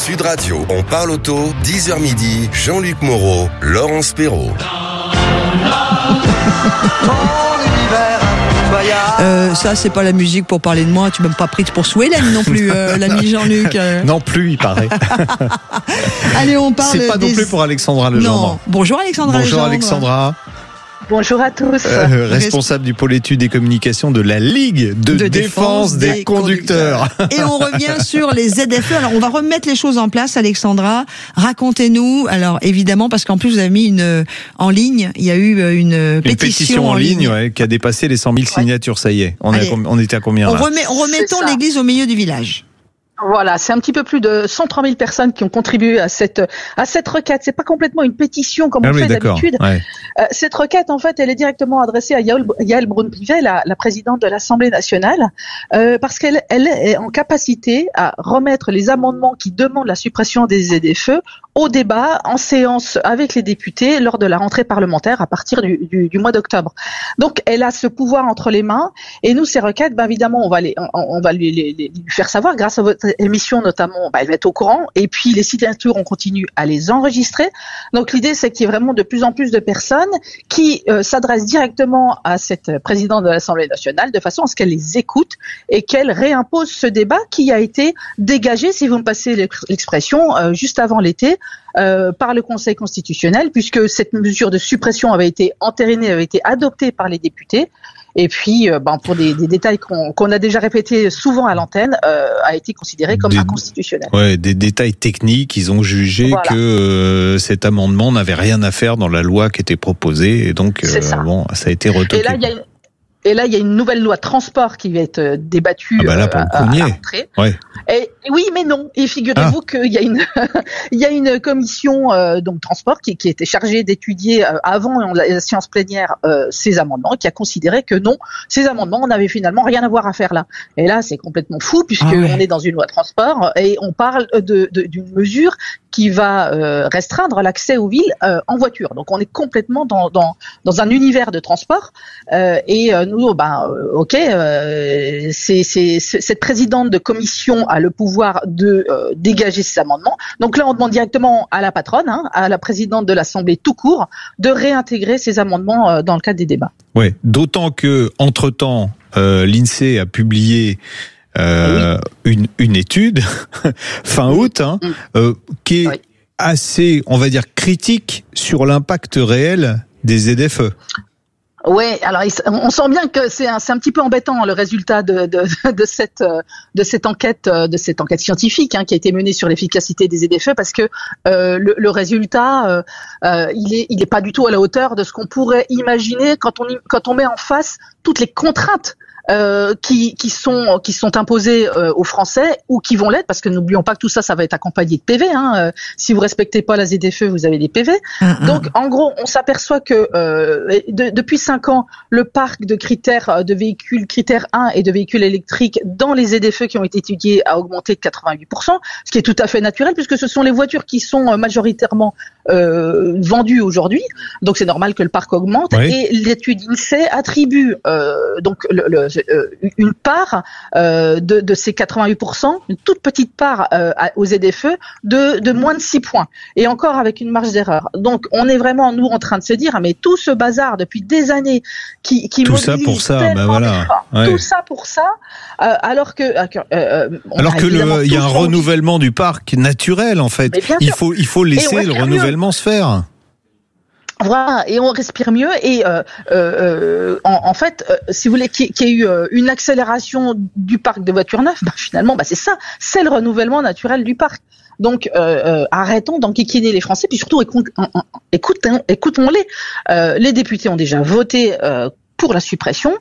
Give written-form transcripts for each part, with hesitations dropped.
Sud Radio, on parle auto, 10h midi, Jean-Luc Moreau, Laurence Perrault. Ça, c'est pas la musique pour parler de moi. Tu m'as pas pris pour sous Hélène non plus, l'ami Jean-Luc. Non plus, il paraît. Allez, on parle. C'est pas non plus pour Alexandra Legendre. Non. Bonjour Alexandra Legendre. Bonjour Alexandra. Bonjour à tous. Responsable du pôle études et communication de la Ligue de défense des conducteurs. Et on revient sur les ZFE. Alors, on va remettre les choses en place, Alexandra. Racontez-nous. Alors, évidemment, parce qu'en plus, vous avez mis en ligne, il y a eu une pétition en ligne, ouais, qui a dépassé les 100 000 signatures, ça y est. On était à combien là? Remettons l'église au milieu du village. Voilà, c'est un petit peu plus de 103 000 personnes qui ont contribué à cette requête. C'est pas complètement une pétition comme on fait d'habitude. Ouais. Cette requête, en fait, elle est directement adressée à Yael Braun-Pivet, la présidente de l'Assemblée nationale, parce qu'elle est en capacité à remettre les amendements qui demandent la suppression des ZFE au débat en séance avec les députés lors de la rentrée parlementaire à partir du mois d'octobre. Donc, elle a ce pouvoir entre les mains. Et nous, ces requêtes, évidemment, on va lui faire savoir grâce à votre émission notamment, elle va être au courant. Et puis, les signatures, on continue à les enregistrer. Donc, l'idée, c'est qu'il y ait vraiment de plus en plus de personnes qui s'adressent directement à cette présidente de l'Assemblée nationale de façon à ce qu'elle les écoute et qu'elle réimpose ce débat qui a été dégagé, si vous me passez l'expression, juste avant l'été, par le Conseil constitutionnel, puisque cette mesure de suppression avait été entérinée, avait été adoptée par les députés. Et puis, pour des détails qu'on a déjà répétés souvent à l'antenne, a été considéré comme inconstitutionnel. Ouais, des détails techniques. Ils ont jugé que cet amendement n'avait rien à faire dans la loi qui était proposée, et donc ça a été retoqué. Et là, il y a une nouvelle loi de transport qui va être débattue à la rentrée. Ouais. Et oui, mais non. Et figurez-vous qu'il y a une commission donc transport qui était chargée d'étudier avant la séance plénière ces amendements, qui a considéré que non, ces amendements n'avaient finalement rien à voir à faire là. Et là, c'est complètement fou puisque on est dans une loi de transport et on parle d'une mesure qui va restreindre l'accès aux villes en voiture. Donc, on est complètement dans un univers de transport et nous, cette présidente de commission a le pouvoir de dégager ces amendements. Donc là, on demande directement à la patronne, à la présidente de l'Assemblée tout court, de réintégrer ces amendements dans le cadre des débats. Ouais, d'autant que entre-temps, l'INSEE a publié une étude fin août qui est assez, on va dire, critique sur l'impact réel des ZFE. Ouais, alors on sent bien que c'est un petit peu embêtant le résultat de cette enquête scientifique qui a été menée sur l'efficacité des ZFE, parce que le résultat il est pas du tout à la hauteur de ce qu'on pourrait imaginer quand on met en face toutes les contraintes qui sont imposés aux Français ou qui vont l'être, parce que n'oublions pas que tout ça va être accompagné de PV. Si vous respectez pas la ZFE, vous avez des PV. Donc en gros, on s'aperçoit que depuis 5 ans, le parc de critères de véhicules critères 1 et de véhicules électriques dans les ZFE qui ont été étudiés a augmenté de 88%, ce qui est tout à fait naturel puisque ce sont les voitures qui sont majoritairement vendues aujourd'hui. Donc c'est normal que le parc augmente. Et l'étude INSEE attribue donc une part de ces 88%, une toute petite part aux ZFE de moins de 6 points. Et encore avec une marge d'erreur. Donc on est vraiment, nous, en train de se dire, mais tout ce bazar depuis des années qui tout ça pour ça, tout ça pour ça, alors que il y a un renouvellement du parc naturel en fait. Il faut laisser le renouvellement se faire. Voilà, et on respire mieux. Et en fait, si vous voulez qu'il y ait eu une accélération du parc de voitures neuves, finalement, c'est ça, c'est le renouvellement naturel du parc. Donc, arrêtons d'enquiquiner les Français, puis surtout écoutons-les. Les députés ont déjà voté pour la suppression,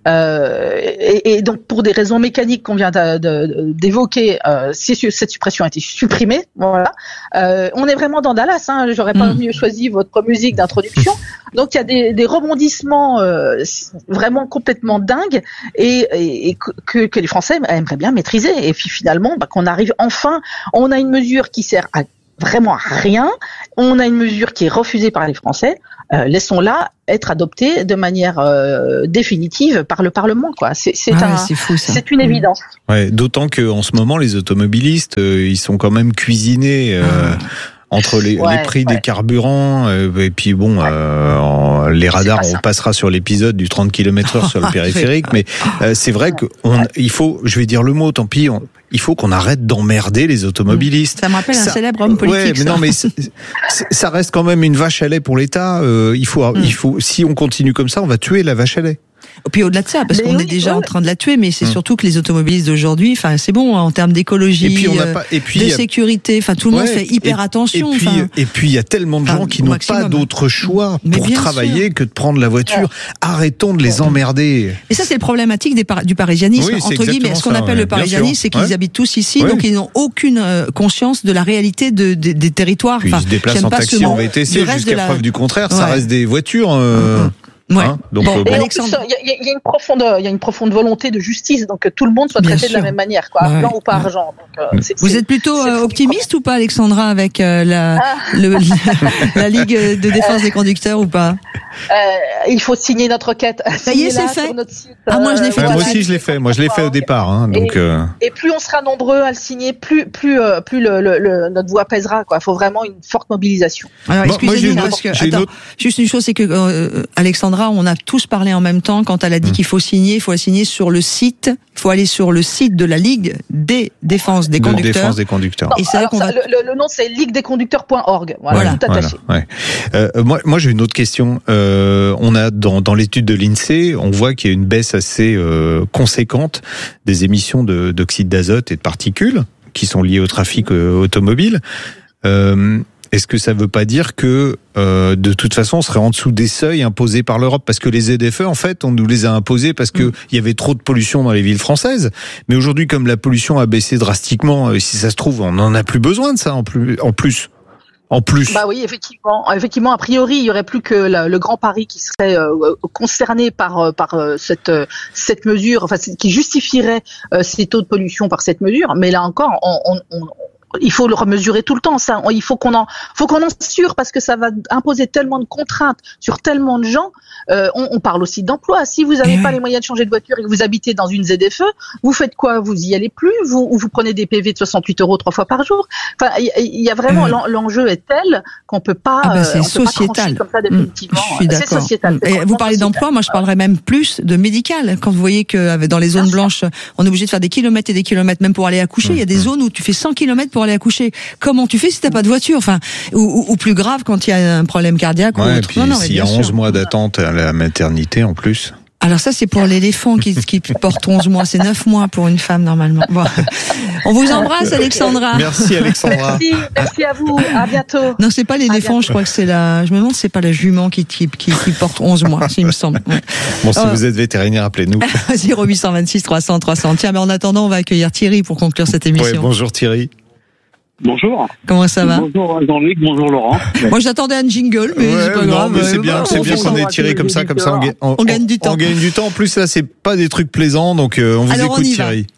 et donc pour des raisons mécaniques qu'on vient d'évoquer, cette suppression a été supprimée. Voilà, on est vraiment dans Dallas. J'aurais pas mieux choisi votre musique d'introduction. Donc il y a des rebondissements vraiment complètement dingues et que les Français aimeraient bien maîtriser. Et puis finalement, qu'on arrive enfin, on a une mesure qui sert à vraiment rien. On a une mesure qui est refusée par les Français. Laissons-la être adoptée de manière définitive par le Parlement, quoi. C'est fou, ça. C'est une évidence. Ouais, d'autant que en ce moment, les automobilistes, ils sont quand même cuisinés. Entre les prix des carburants et puis bon, les radars, on passera sur l'épisode du 30 km/h sur le périphérique, mais c'est vrai que il faut, je vais dire le mot, tant pis, il faut qu'on arrête d'emmerder les automobilistes. Ça me rappelle un célèbre homme politique. Ouais, mais non, mais ça reste quand même une vache à lait pour l'État. Il faut, si on continue comme ça, on va tuer la vache à lait. Et puis au-delà de ça, parce qu'on est déjà en train de la tuer, mais c'est surtout que les automobilistes d'aujourd'hui, enfin c'est bon en termes d'écologie, de sécurité, enfin tout le monde fait hyper attention. Et puis il y a tellement de gens qui n'ont pas d'autre choix pour travailler que de prendre la voiture. Arrêtons de les emmerder. Et ça c'est le problématique du parisianisme, entre guillemets. Ce qu'on appelle le parisianisme, c'est qu'ils habitent tous ici, donc ils n'ont aucune conscience de la réalité des territoires. Ils se déplacent en taxi, en VTC, jusqu'à preuve du contraire, ça reste des voitures. Ouais. Donc, Alexandre, il y a une profonde volonté de justice, donc que tout le monde soit traité de la même manière, quoi, blanc ou pas argent. Donc, vous êtes plutôt optimiste ou pas, Alexandra, avec la Ligue de défense des conducteurs ou pas? Il faut signer notre requête. Ça y est, c'est fait. Moi, je l'ai fait. Moi aussi, je l'ai fait. Moi, je l'ai fait au départ. Donc. Et plus on sera nombreux à le signer, plus notre voix pèsera. Il faut vraiment une forte mobilisation. Alors, excusez-nous parce que juste une chose, c'est que Alexandra, on a tous parlé en même temps quand elle a dit qu'il faut signer. Il faut la signer sur le site. Il faut aller sur le site de la Ligue des défenses des conducteurs. Et c'est là qu'on va. Le nom, c'est liguedesconducteurs.org. Voilà, tout attaché. Moi, j'ai une autre question. On a dans l'étude de l'INSEE, on voit qu'il y a une baisse assez conséquente des émissions d'oxyde d'azote et de particules qui sont liées au trafic automobile. Est-ce que ça veut pas dire que de toute façon on serait en dessous des seuils imposés par l'Europe, parce que les ZFE en fait on nous les a imposés parce que il y avait trop de pollution dans les villes françaises, mais aujourd'hui comme la pollution a baissé drastiquement, si ça se trouve on n'en a plus besoin de ça en plus. Bah oui, effectivement, a priori, il y aurait plus que le Grand Paris qui serait concerné par cette mesure, enfin qui justifierait ces taux de pollution par cette mesure. Mais là encore, il faut le remesurer tout le temps. Ça, il faut qu'on en assure, parce que ça va imposer tellement de contraintes sur tellement de gens. On parle aussi d'emploi. Si vous n'avez pas les moyens de changer de voiture et que vous habitez dans une ZFE, vous faites quoi? Vous y allez plus? Vous prenez des PV de 68 € 3 fois par jour? Enfin, il y a vraiment l'enjeu est tel qu'on peut pas. C'est sociétal. Comme ça définitivement. Je suis d'accord. C'est sociétal. Et vous parlez d'emploi, moi je parlerais même plus de médical. Quand vous voyez que dans les zones blanches, on est obligé de faire des kilomètres et des kilomètres, même pour aller accoucher. Il y a des zones où tu fais 100 kilomètres pour aller accoucher. Comment tu fais si t'as pas de voiture? Enfin, ou plus grave quand il y a un problème cardiaque ou autre. Et puis s'il y a 11 mois d'attente à la maternité en plus. Alors ça, c'est pour l'éléphant qui porte 11 mois. C'est 9 mois pour une femme, normalement. Bon. On vous embrasse, Alexandra. Merci, Alexandra. Merci à vous. À bientôt. Non, c'est pas l'éléphant, je crois que c'est je me demande si c'est pas la jument qui porte 11 mois, il me semble. Ouais. Bon, si vous êtes vétérinaire, appelez-nous. 0826 300 300. Tiens, mais en attendant, on va accueillir Thierry pour conclure cette émission. Ouais, bonjour Thierry. Bonjour. Comment ça va? Bonjour Jean-Luc, bonjour Laurent. Moi j'attendais un jingle, mais c'est pas grave. Mais c'est bien qu'on ait tiré comme ça on gagne du temps. On gagne du temps. En plus là, c'est pas des trucs plaisants, donc on vous écoute Thierry.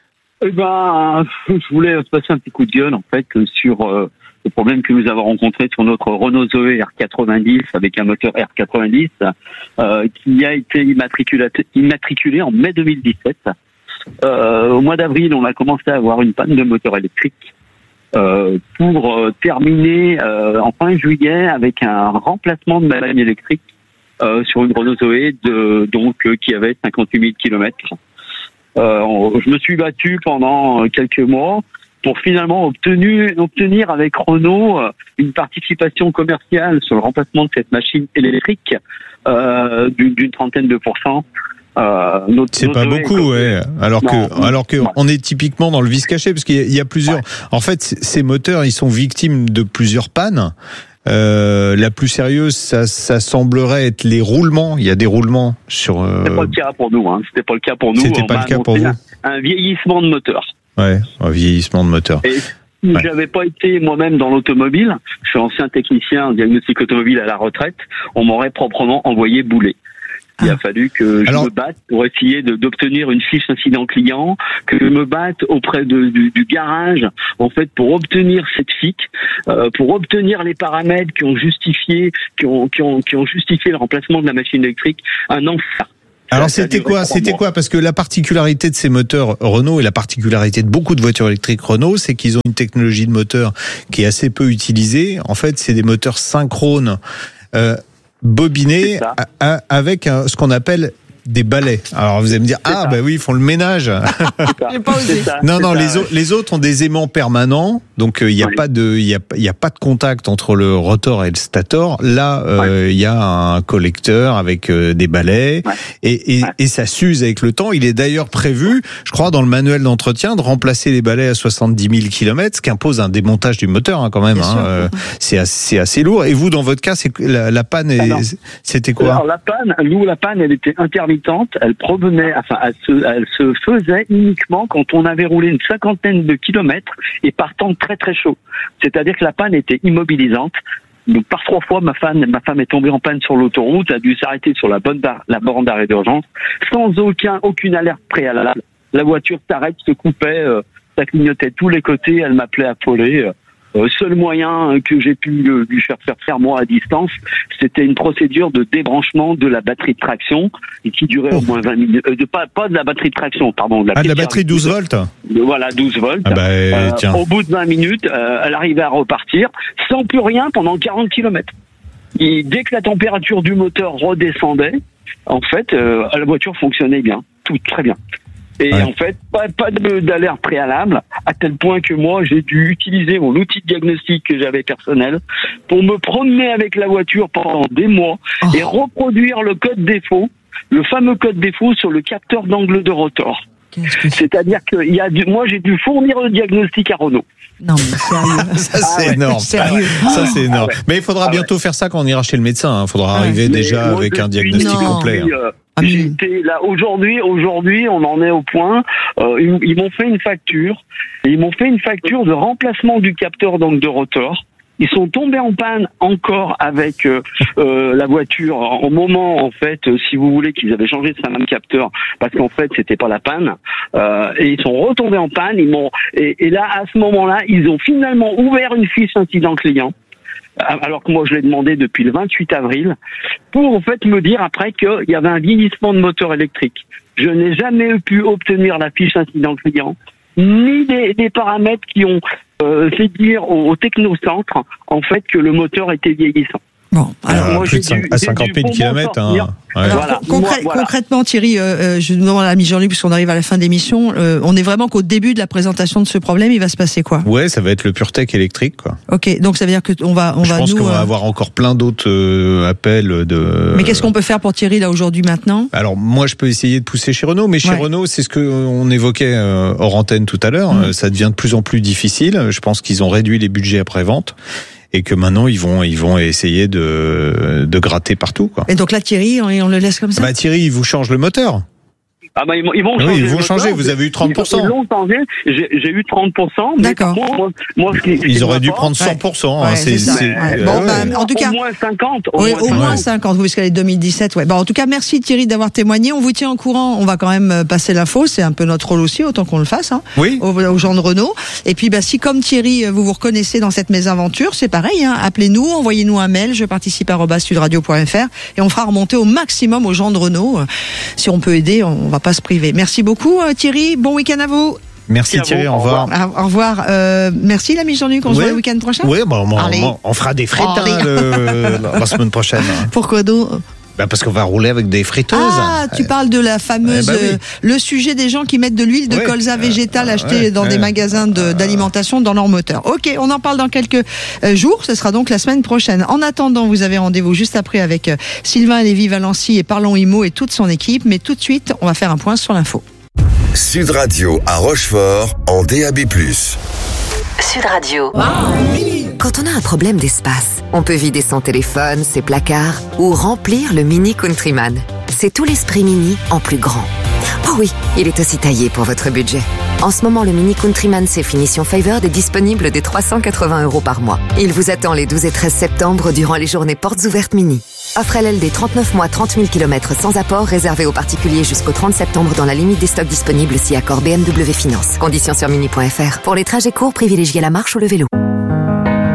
Je voulais passer un petit coup de gueule en fait sur le problème que nous avons rencontré sur notre Renault Zoé R90 avec un moteur R90 qui a été immatriculé en mai 2017. Au mois d'avril, on a commencé à avoir une panne de moteur électrique. Pour terminer en fin juillet avec un remplacement de ma ligne électrique sur une Renault Zoé qui avait 58 000 km. Je me suis battu pendant quelques mois pour finalement obtenir avec Renault une participation commerciale sur le remplacement de cette machine électrique d'une trentaine de %. C'est pas beaucoup, ouais. Alors que on est typiquement dans le vice caché, parce qu'il y a plusieurs. Ouais. En fait, ces moteurs, ils sont victimes de plusieurs pannes. La plus sérieuse, ça semblerait être les roulements. Il y a des roulements sur. C'était pas le cas pour nous. C'était pas le cas pour nous. C'était pas le cas pour vous. Un vieillissement de moteur. Ouais, un vieillissement de moteur. Et si j'avais pas été moi-même dans l'automobile, je suis ancien technicien en diagnostic automobile à la retraite, on m'aurait proprement envoyé bouler. Il a fallu que je me batte pour essayer d'obtenir une fiche incident client, que je me batte auprès du garage, en fait, pour obtenir cette FIC, pour obtenir les paramètres qui ont justifié le remplacement de la machine électrique. Un enfer. Alors c'était quoi Parce que la particularité de ces moteurs Renault et la particularité de beaucoup de voitures électriques Renault, c'est qu'ils ont une technologie de moteur qui est assez peu utilisée. En fait, c'est des moteurs synchrones bobinés avec ce qu'on appelle des balais. Alors vous allez me dire oui, ils font le ménage. J'ai pas osé. Non, les autres ont des aimants permanents, donc il y a pas de contact entre le rotor et le stator. Là, il y a un collecteur avec des balais et ça s'use avec le temps. Il est d'ailleurs prévu, je crois, dans le manuel d'entretien, de remplacer les balais à 70 000 km, ce qui impose un démontage du moteur quand même. C'est assez lourd. Et vous, dans votre cas, c'est la panne, c'était quoi? Alors la panne, elle était intermittente. Elle provenait, elle se faisait uniquement quand on avait roulé une 50aine de kilomètres et partant très très chaud. C'est-à-dire que la panne était immobilisante. Donc par 3 fois, ma femme est tombée en panne sur l'autoroute, a dû s'arrêter sur la borne d'arrêt d'urgence, sans aucune alerte préalable. La voiture s'arrête, se coupait, ça clignotait de tous les côtés, elle m'appelait affolée. Seul moyen que j'ai pu lui faire moi à distance, c'était une procédure de débranchement de la batterie de traction et qui durait au moins 20 minutes. Pas de la batterie de traction, pardon. De la batterie 12 volts. Voilà, 12 volts. Au bout de 20 minutes, elle arrivait à repartir sans plus rien pendant 40 km. Et dès que la température du moteur redescendait, en fait, la voiture fonctionnait bien, tout très bien. Et en fait, pas d'alerte préalable, à tel point que moi, j'ai dû utiliser mon outil de diagnostic que j'avais personnel pour me promener avec la voiture pendant des mois et reproduire le code défaut, le fameux code défaut sur le capteur d'angle de rotor. C'est-à-dire que moi, j'ai dû fournir le diagnostic à Renault. Non, mais sérieux. Ça, c'est énorme. Sérieux. Ça, c'est énorme. Mais il faudra bientôt faire ça quand on ira chez le médecin. Il faudra arriver déjà avec un diagnostic complet. J'étais là aujourd'hui, on en est au point. Ils m'ont fait une facture. Ils m'ont fait une facture de remplacement du capteur d'angle de rotor. Ils sont tombés en panne encore avec la voiture au moment, en fait, si vous voulez, qu'ils avaient changé ce même capteur, parce qu'en fait, c'était pas la panne. Et ils sont retombés en panne. Et là, à ce moment-là, ils ont finalement ouvert une fiche incident client. Alors que moi je l'ai demandé depuis le 28 avril, pour en fait me dire après qu'il y avait un vieillissement de moteur électrique. Je n'ai jamais pu obtenir la fiche incident client, ni des paramètres qui ont fait dire au technocentre en fait que le moteur était vieillissant. Bon, alors moi, plus à 50 000 km. Alors, concrètement, Thierry, je demande à l'ami Jean-Luc, puisqu'on arrive à la fin de l'émission, on est vraiment qu'au début de la présentation de ce problème, il va se passer quoi? Ouais, ça va être le PureTech électrique, quoi. Ok, donc ça veut dire que je pense qu'on va avoir encore plein d'autres appels de. Mais qu'est-ce qu'on peut faire pour Thierry là aujourd'hui maintenant? Alors moi, je peux essayer de pousser chez Renault, mais chez Renault, c'est ce que on évoquait hors antenne tout à l'heure. Ça devient de plus en plus difficile. Je pense qu'ils ont réduit les budgets après-vente. Et que maintenant ils vont essayer de gratter partout, quoi. Et donc là Thierry, on le laisse comme ça? Thierry, il vous change le moteur. Ils vont changer. Oui, ils vont changer. Vous avez eu 30%. Ils l'ont changé. J'ai eu 30%. D'accord. Moi, ils auraient dû prendre 100%. En tout cas. Au moins 50. Au moins 50. Vous, parce qu'elle est 2017. Ouais. Bon, en tout cas, merci Thierry d'avoir témoigné. On vous tient au courant. On va quand même passer l'info. C'est un peu notre rôle aussi, autant qu'on le fasse, Oui. Aux gens de Renault. Et puis, si comme Thierry, vous reconnaissez dans cette mésaventure, c'est pareil, appelez-nous, envoyez-nous un mail, je participe@sudradio.fr et on fera remonter au maximum aux gens de Renault. Si on peut aider, on va pas se priver. Merci beaucoup Thierry, bon week-end à vous. Merci Thierry, au revoir. Au revoir. Merci l'ami Jean-Luc, on se voit le week-end prochain. Oui, on fera des frétins la semaine prochaine. Pourquoi donc? Parce qu'on va rouler avec des friteuses. Ah, tu parles de la fameuse, le sujet des gens qui mettent de l'huile de colza végétale achetée dans des magasins d'alimentation dans leur moteur. Ok, on en parle dans quelques jours, ce sera donc la semaine prochaine. En attendant, vous avez rendez-vous juste après avec Sylvain Lévy-Valency et Parlons Immo et toute son équipe, mais tout de suite, on va faire un point sur l'info. Sud Radio à Rochefort en DAB+. Sud Radio. Quand on a un problème d'espace, on peut vider son téléphone, ses placards ou remplir le Mini Countryman. C'est tout l'esprit Mini en plus grand. Oh oui, il est aussi taillé pour votre budget. En ce moment, le Mini Countryman C Finition Favored est disponible dès 380 € par mois. Il vous attend les 12 et 13 septembre durant les journées portes ouvertes Mini. Offre LLD 39 mois, 30 000 km sans apport, réservé aux particuliers jusqu'au 30 septembre dans la limite des stocks disponibles si accord BMW Finance. Conditions sur mini.fr. Pour les trajets courts, privilégiez la marche ou le vélo.